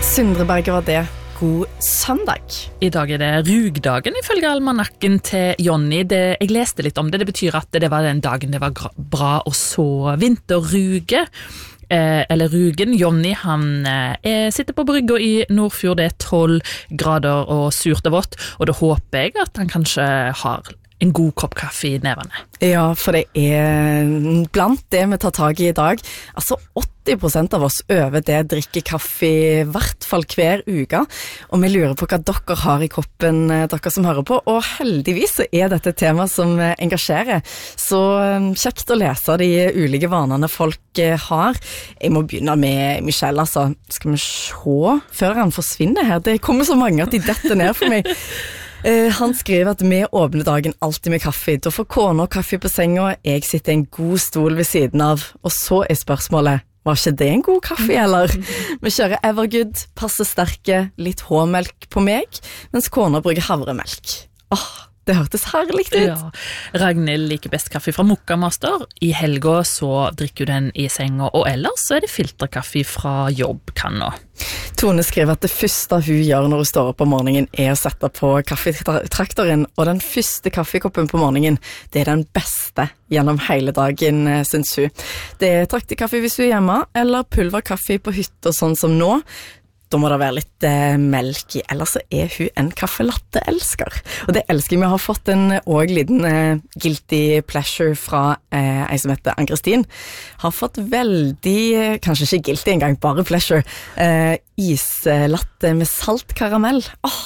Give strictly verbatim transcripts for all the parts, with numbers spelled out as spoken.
Sindre Berger var det. God søndag. I dag er det rugdagen ifølge almanakken til Jonny. Det, jeg leste litt om det. Det betyr at det var den dagen det var bra å så vinterruge. Eh, eller rugen. Jonny, han eh, sitter på brygga i Nordfjord. Det er tolv grader og surt og vått. Og da håper jeg at han kanskje har en god kopp kaffe i nevene. Ja, for det er blant det vi tar tag i i dag. Altså åtti prosent av oss over det drikker kaffe i hvert fall hver uke. Og vi lurer på hva dere har i koppen, dere som hører på. Og heldigvis så er dette et tema som engasjerer. Så kjekt å lese de ulike vanene folk har. Jeg må begynne med Michelle, altså. Skal vi se før han forsvinner her? Det kommer så mange at de detter ned for meg. Uh, han skriver at vi åpner dagen alltid med kaffe. Da får kona kaffe på senga, jeg sitter i en god stol ved siden av. Og så er spørsmålet, var ikke det en god kaffe, eller? Vi kjører Evergood, passe sterke, litt H-melk på meg, mens kona bruker havremelk. Åh, det hørtes herlig ut. Ja, Ragnhild liker best kaffe fra Mokka Master. I helga så drikker du den i senga, og ellers så er det filterkaffe fra jobbkanna. Tone skriver at det første hun gjør når hun står opp om morgenen er å sette på kaffetraktoren, og den første kaffekoppen på morgenen, det er den beste gjennom hele dagen, synes hun. Det er traktekaffe hvis hun er hjemme, eller pulverkaffe på hytta sånn som nå. Da må det være litt eh, melk i, ellers så er hun en kaffelatte-elsker. Og det elsker vi har fått en og liten eh, guilty pleasure fra eh, en som heter Ann-Kristin. Har fått veldig, kanskje ikke guilty engang, bare pleasure, eh, islatte med salt karamell. Åh!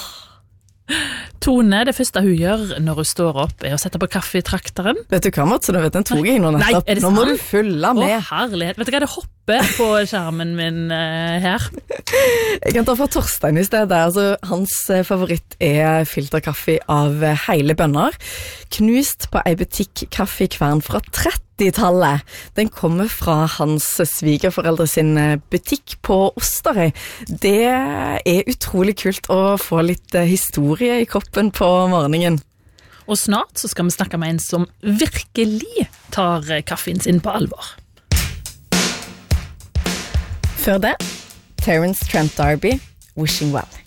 Tone, det første hun gjør når hun står opp er å sette på kaffe i trakteren. Vet du hva, Mats? Du vet den tog jeg nå nettopp. Nei, nå må du følge med. Å, herlighet. Vet du hva, det hopper på skjermen min uh, her. Jeg kan ta fra Torstein i stedet. Altså, hans favoritt er filterkaffe av hele bønner. Knust på en butikkkaffekvern fra trettitallet. Den kommer fra hans svigerforeldre sin butikk på Osterøy. Det er utrolig kult å få litt historie i koppen på morgenen. Og snart så skal vi snakke med en som virkelig tar kaffen sin på alvor. Før det, Terence Trent D'Arby, Wishing Well.